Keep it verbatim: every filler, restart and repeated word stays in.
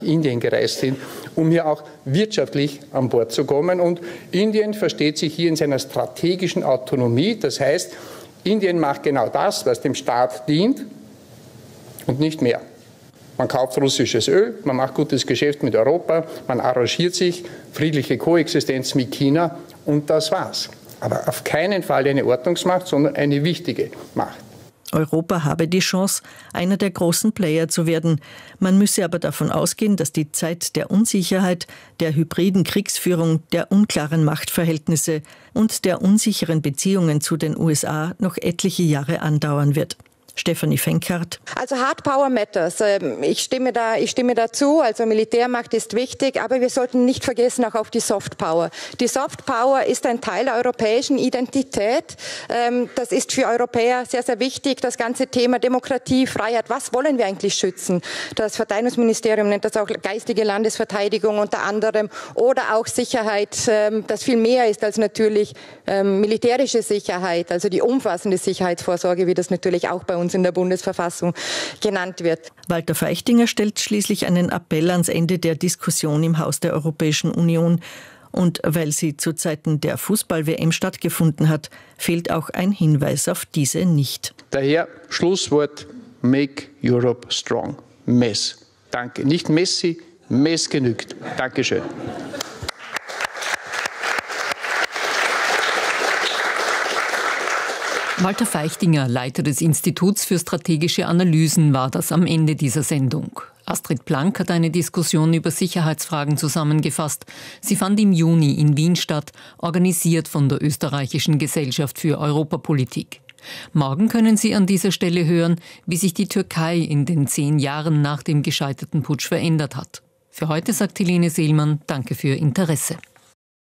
Indien gereist sind, um hier auch wirtschaftlich an Bord zu kommen. Und Indien versteht sich hier in seiner strategischen Autonomie. Das heißt, Indien macht genau das, was dem Staat dient und nicht mehr. Man kauft russisches Öl, man macht gutes Geschäft mit Europa, man arrangiert sich, friedliche Koexistenz mit China und das war's. Aber auf keinen Fall eine Ordnungsmacht, sondern eine wichtige Macht. Europa habe die Chance, einer der großen Player zu werden. Man müsse aber davon ausgehen, dass die Zeit der Unsicherheit, der hybriden Kriegsführung, der unklaren Machtverhältnisse und der unsicheren Beziehungen zu den U S A noch etliche Jahre andauern wird. Stefanie Fenkart. Also Hard Power matters. Ich stimme da, ich stimme dazu. Also Militärmacht ist wichtig, aber wir sollten nicht vergessen auch auf die Soft Power. Die Soft Power ist ein Teil der europäischen Identität. Das ist für Europäer sehr, sehr wichtig. Das ganze Thema Demokratie, Freiheit. Was wollen wir eigentlich schützen? Das Verteidigungsministerium nennt das auch geistige Landesverteidigung unter anderem oder auch Sicherheit, das viel mehr ist als natürlich militärische Sicherheit, also die umfassende Sicherheitsvorsorge, wie das natürlich auch bei uns in der Bundesverfassung genannt wird. Walter Feichtinger stellt schließlich einen Appell ans Ende der Diskussion im Haus der Europäischen Union. Und weil sie zu Zeiten der Fußball-W M stattgefunden hat, fehlt auch ein Hinweis auf diese nicht. Daher Schlusswort: Make Europe strong. Mess. Danke. Nicht Messi, Mess genügt. Dankeschön. Walter Feichtinger, Leiter des Instituts für strategische Analysen, war das am Ende dieser Sendung. Astrid Blank hat eine Diskussion über Sicherheitsfragen zusammengefasst. Sie fand im Juni in Wien statt, organisiert von der Österreichischen Gesellschaft für Europapolitik. Morgen können Sie an dieser Stelle hören, wie sich die Türkei in den zehn Jahren nach dem gescheiterten Putsch verändert hat. Für heute sagt Helene Seelmann, danke für Ihr Interesse.